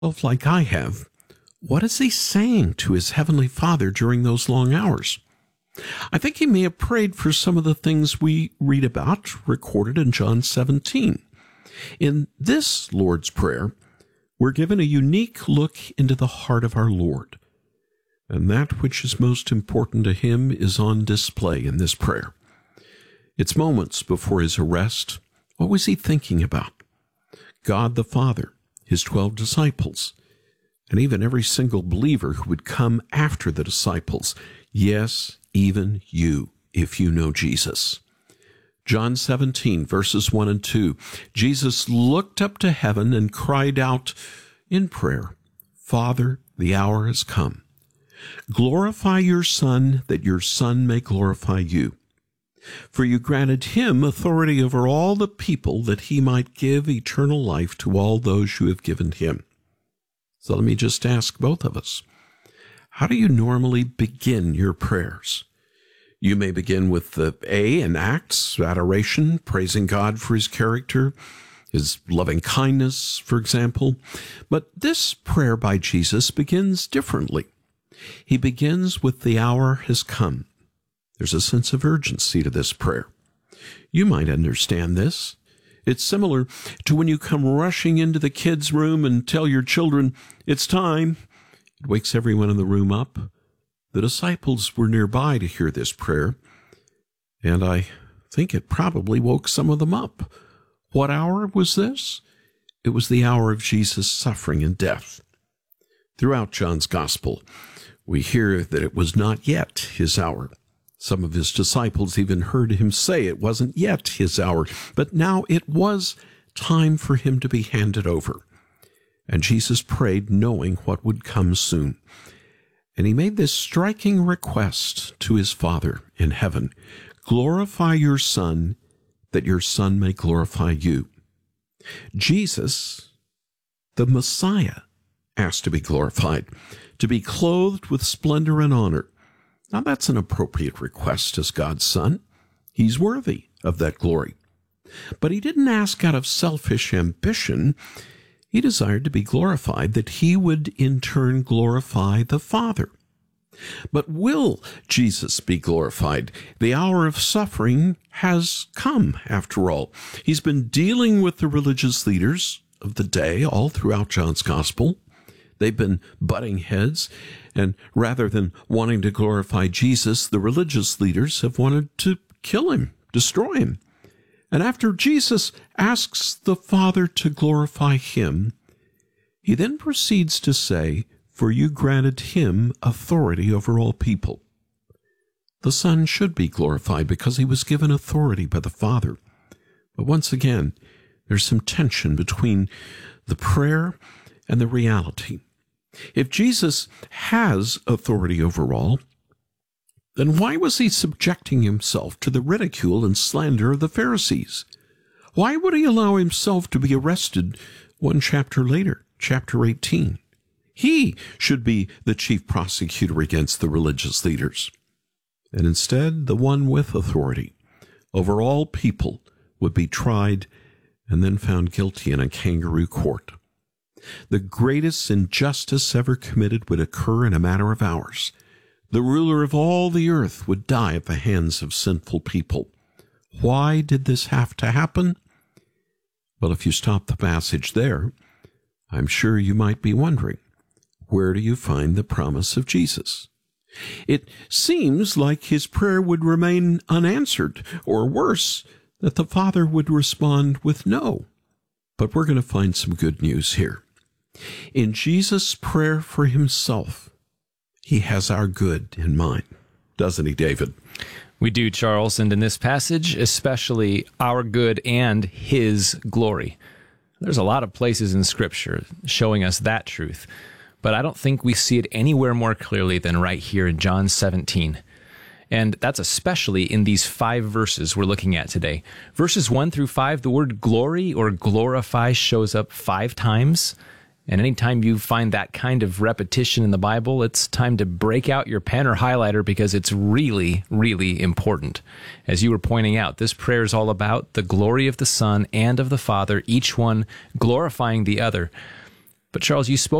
like I have, what is he saying to his heavenly Father during those long hours? I think he may have prayed for some of the things we read about recorded in John 17. In this Lord's Prayer, we're given a unique look into the heart of our Lord. And that which is most important to him is on display in this prayer. It's moments before his arrest. What was he thinking about? God the Father, his 12 disciples, and even every single believer who would come after the disciples. Yes, even you, if you know Jesus. John 17, verses 1 and 2. Jesus looked up to heaven and cried out in prayer, Father, the hour has come. Glorify your Son, that your Son may glorify you. For you granted him authority over all the people, that he might give eternal life to all those you have given him. So let me just ask both of us, how do you normally begin your prayers? You may begin with the A in Acts, adoration, praising God for his character, his loving kindness, for example. But this prayer by Jesus begins differently. He begins with the hour has come. There's a sense of urgency to this prayer. You might understand this. It's similar to when you come rushing into the kids' room and tell your children, it's time. It wakes everyone in the room up. The disciples were nearby to hear this prayer, and I think it probably woke some of them up. What hour was this? It was the hour of Jesus' suffering and death. Throughout John's Gospel, we hear that it was not yet his hour. Some of his disciples even heard him say it wasn't yet his hour, but now it was time for him to be handed over. And Jesus prayed knowing what would come soon. And he made this striking request to his Father in heaven, glorify your Son, that your Son may glorify you. Jesus, the Messiah, asked to be glorified, to be clothed with splendor and honor. Now that's an appropriate request as God's Son. He's worthy of that glory. But he didn't ask out of selfish ambition. He desired to be glorified, that he would in turn glorify the Father. But will Jesus be glorified? The hour of suffering has come, after all. He's been dealing with the religious leaders of the day all throughout John's Gospel. They've been butting heads, and rather than wanting to glorify Jesus, the religious leaders have wanted to kill him, destroy him. And after Jesus asks the Father to glorify him, he then proceeds to say, for you granted him authority over all people. The Son should be glorified because he was given authority by the Father. But once again, there's some tension between the prayer and the reality. If Jesus has authority over all, then why was he subjecting himself to the ridicule and slander of the Pharisees? Why would he allow himself to be arrested one chapter later, chapter 18? He should be the chief prosecutor against the religious leaders. And instead, the one with authority over all people would be tried and then found guilty in a kangaroo court. The greatest injustice ever committed would occur in a matter of hours. The ruler of all the earth would die at the hands of sinful people. Why did this have to happen? Well, if you stop the passage there, I'm sure you might be wondering, where do you find the promise of Jesus? It seems like his prayer would remain unanswered, or worse, that the Father would respond with no. But we're going to find some good news here. In Jesus' prayer for himself, he has our good in mind, doesn't he, David? We do, Charles, and in this passage, especially our good and his glory. There's a lot of places in Scripture showing us that truth, but I don't think we see it anywhere more clearly than right here in John 17. And that's especially in these 5 verses we're looking at today. Verses 1 through 5, the word glory or glorify shows up 5 times. And anytime you find that kind of repetition in the Bible, it's time to break out your pen or highlighter because it's really, really important. As you were pointing out, this prayer is all about the glory of the Son and of the Father, each one glorifying the other. But Charles, you spoke